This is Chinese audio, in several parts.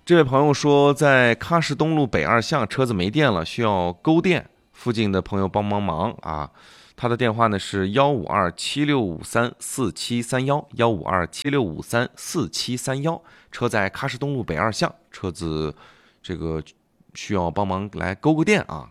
这位朋友说，在喀什东路北2巷车子没电了，需要沟电，附近的朋友帮忙啊。他的电话呢是15276534731，15276534731，车在喀什东路北2巷，车子这个需要帮忙来沟个电啊。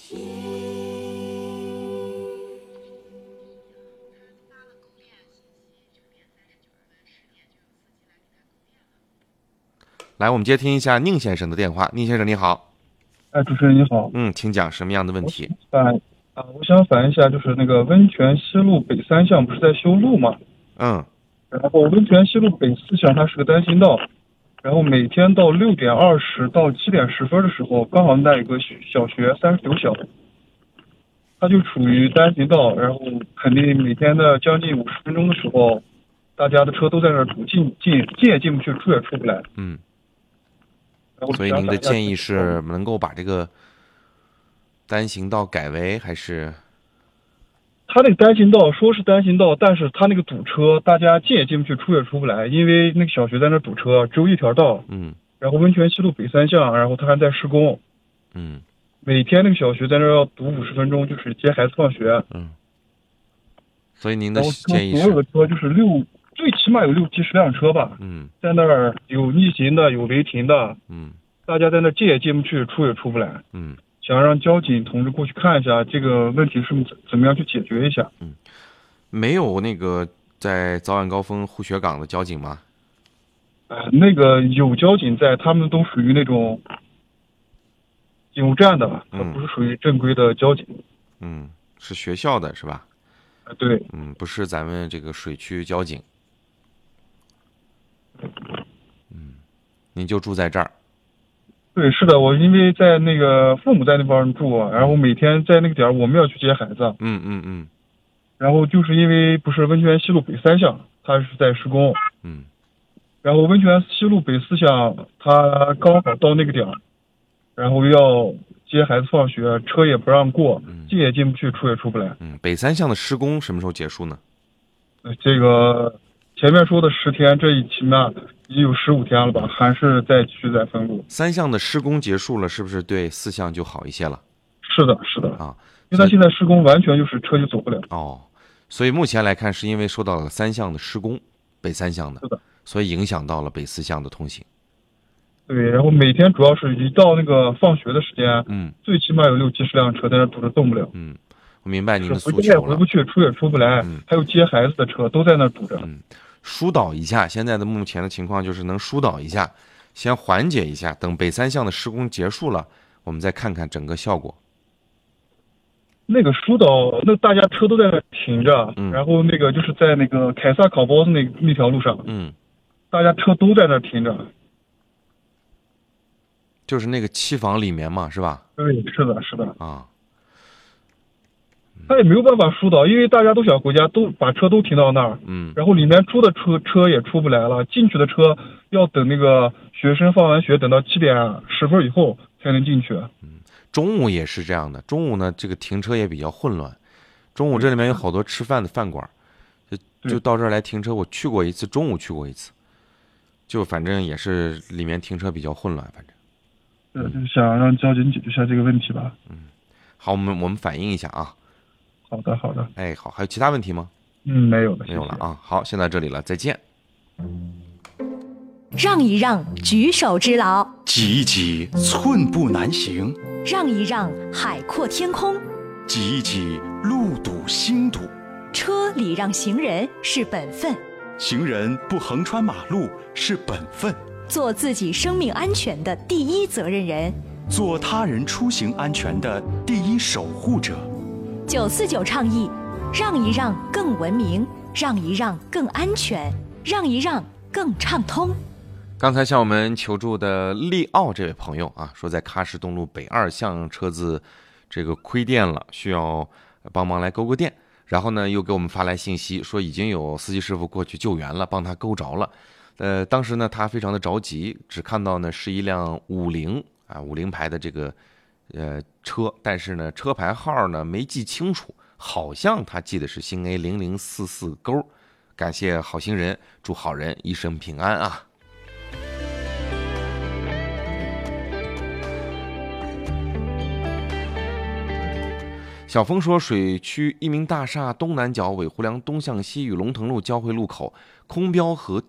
来，我们接听一下宁先生的电话。宁先生你好。 主持人你好。 请讲什么样的问题？ 我想反映一下，就是那个温泉西路北3巷不是在修路吗？然后温泉西路北4巷它是个单行道，然后每天到6点20到7点10分的时候，刚好那有个小学39小，它就处于单行道，然后肯定每天的将近50分钟的时候，大家的车都在那儿堵，进也进不去，出也出不来。 所以您的建议是能够把这个单行道改为还是？ 他那个单行道说是单行道，但是他那个堵车，大家进也进不去，出也出不来，因为那个小学在那堵车，只有一条道。然后温泉西路北3巷，然后他还在施工。每天那个小学在那要堵50分钟，就是接孩子放学。 所以您的建议是？ 所有的车就是最起码有60-70辆车吧。在那儿有逆行的，有违停的。大家在那进也进不去，出也出不来。想让交警同志过去看一下这个问题是怎么样去解决一下。 没有那个在早晚高峰护学岗的交警吗？ 那个有交警在，他们都属于那种警务站的，他不是属于正规的交警。 是学校的是吧？ 对。 不是咱们这个水区交警。您就住在这儿？ 对，是的，我因为在那个父母在那边住，然后每天在那个点我们要去接孩子。然后就是因为不是温泉西路北3巷，它是在施工。然后温泉西路北4巷，它刚好到那个点，然后要接孩子放学，车也不让过，进也进不去，出也出不来。 北3巷的施工什么时候结束呢？ 这个前面说的10天，这一起码已经有15天了吧，还是再继续在分路。 3巷的施工结束了，是不是对4巷就好一些了？ 是的啊， 因为它现在施工完全就是车就走不了。 所以目前来看，是因为受到了3巷的施工，北3巷的， 是的， 所以影响到了北4巷的通行。 对，然后每天主要是一到那个放学的时间，最起码有60-70辆车在那堵着动不了。 我明白您的诉求了。 回也回不去，出也出不来，还有接孩子的车都在那堵着。 疏导一下，现在的目前的情况就是能疏导一下，先缓解一下，等北3巷的施工结束了，我们再看看整个效果。 那个疏导，那大家车都在那停着，然后那个就是在那个凯撒烤包子那条路上，大家车都在那停着。 就是那个期房里面嘛，是吧？ 对，是的。 啊。 他也没有办法疏导，因为大家都想回家，都把车都停到那儿。然后里面出的车也出不来了，进去的车要等那个学生放完学，等到7点10分以后才能进去。 中午也是这样的，中午呢这个停车也比较混乱。中午这里面有好多吃饭的饭馆，就到这儿来停车。我去过一次，中午去过一次，就反正也是里面停车比较混乱，反正。 就是想让交警解决一下这个问题吧。 好，我们反映一下啊。 好的。 好，还有其他问题吗？ 没有了， 没有了啊。好，先到这里了，再见。 让一让，举手之劳； 挤一挤，寸步难行； 让一让，海阔天空； 挤一挤，路堵心堵。 车礼让行人是本分， 行人不横穿马路是本分。 做自己生命安全的第一责任人， 做他人出行安全的第一守护者。 949倡议，让一让更文明，让一让更安全，让一让更畅通。 刚才向我们求助的利奥这位朋友啊，说在喀什东路北2巷车子这个亏电了，需要帮忙来沟个电。然后呢，又给我们发来信息说已经有司机师傅过去救援了，帮他沟着了。当时呢，他非常的着急，只看到呢是一辆50牌的这个车，但是呢车牌号呢没记清楚，好像他记得是新 A 0044勾。感谢好心人，祝好人一生平安啊！ 小峰说，水区一鸣大厦东南角尾湖梁东向西与龙腾路交汇路口空标和